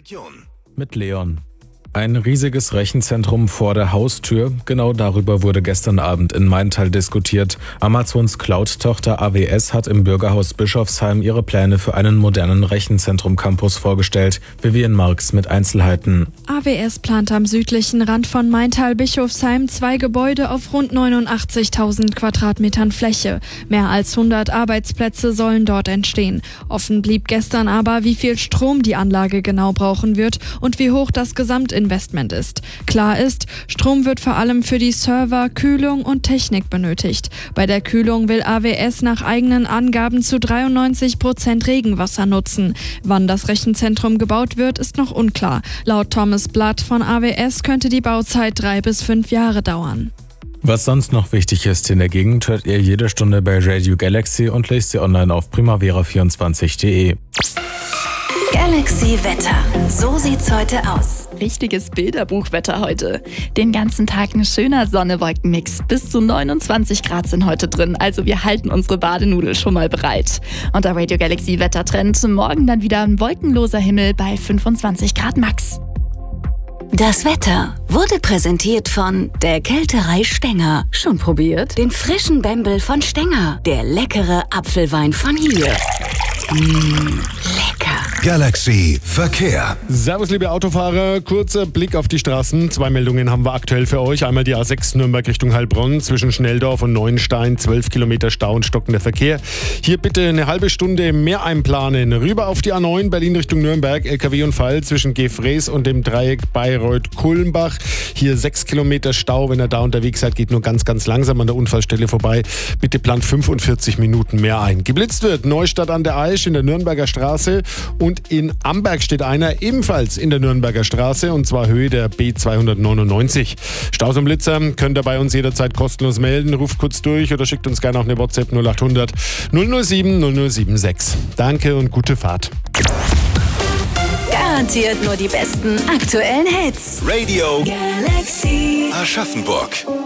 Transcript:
Region. Mit Leon. Ein riesiges Rechenzentrum vor der Haustür. Genau darüber wurde gestern Abend in Maintal diskutiert. Amazons Cloud-Tochter AWS hat im Bürgerhaus Bischofsheim ihre Pläne für einen modernen Rechenzentrum-Campus vorgestellt. Vivian Marx mit Einzelheiten. AWS plant am südlichen Rand von Maintal-Bischofsheim 2 Gebäude auf rund 89.000 Quadratmetern Fläche. Mehr als 100 Arbeitsplätze sollen dort entstehen. Offen blieb gestern aber, wie viel Strom die Anlage genau brauchen wird und wie hoch das Gesamtinvestment ist. Klar ist, Strom wird vor allem für die Server, Kühlung und Technik benötigt. Bei der Kühlung will AWS nach eigenen Angaben zu 93% Regenwasser nutzen. Wann das Rechenzentrum gebaut wird, ist noch unklar. Laut Thomas Blatt von AWS könnte die Bauzeit 3 bis 5 Jahre dauern. Was sonst noch wichtig ist in der Gegend, hört ihr jede Stunde bei Radio Galaxy und lest sie online auf primavera24.de. Galaxy Wetter. So sieht's heute aus. Richtiges Bilderbuchwetter heute. Den ganzen Tag ein schöner Sonne-Wolken-Mix. Bis zu 29 Grad sind heute drin, also wir halten unsere Badenudel schon mal bereit. Und der Radio Galaxy Wettertrend, morgen dann wieder ein wolkenloser Himmel bei 25 Grad max. Das Wetter wurde präsentiert von der Kälterei Stenger. Schon probiert? Den frischen Bembel von Stenger. Der leckere Apfelwein von hier. Lecker. Galaxy Verkehr. Servus, liebe Autofahrer. Kurzer Blick auf die Straßen. 2 Meldungen haben wir aktuell für euch. Einmal die A6 Nürnberg Richtung Heilbronn. Zwischen Schnelldorf und Neuenstein 12 Kilometer Stau und stockender Verkehr. Hier bitte eine halbe Stunde mehr einplanen. Rüber auf die A9 Berlin Richtung Nürnberg. LKW-Unfall zwischen Gefrees und dem Dreieck Bayreuth-Kulmbach. Hier 6 Kilometer Stau. Wenn ihr da unterwegs seid, geht nur ganz, ganz langsam an der Unfallstelle vorbei. Bitte plant 45 Minuten mehr ein. Geblitzt wird Neustadt an der Aisch in der Nürnberger Straße und in Amberg steht einer ebenfalls in der Nürnberger Straße und zwar Höhe der B299. Staus und Blitzer könnt ihr bei uns jederzeit kostenlos melden. Ruft kurz durch oder schickt uns gerne auch eine WhatsApp 0800 007 0076. Danke und gute Fahrt. Garantiert nur die besten aktuellen Hits. Radio Galaxy. Aschaffenburg.